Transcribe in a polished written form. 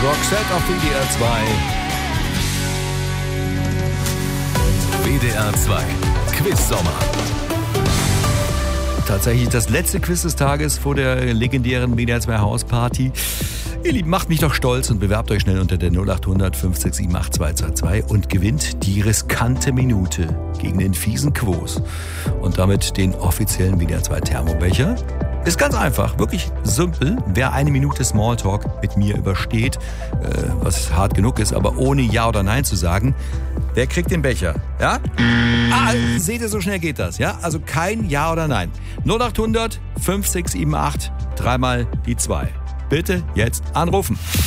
Roxette auf WDR 2. WDR 2 Quiz Sommer. Tatsächlich das letzte Quiz des Tages vor der legendären WDR 2 Hausparty. Ihr Lieben, macht mich doch stolz und bewerbt euch schnell unter der 0800 567 8222 und gewinnt die riskante Minute gegen den fiesen Quos und damit den offiziellen WDR 2 Thermobecher. Ist ganz einfach, wirklich simpel. Wer eine Minute Smalltalk mit mir übersteht, was hart genug ist, aber ohne Ja oder Nein zu sagen, der kriegt den Becher. Ja? Seht ihr, so schnell geht das. Ja? Also kein Ja oder Nein. 0800 567 dreimal die 2. Bitte jetzt anrufen.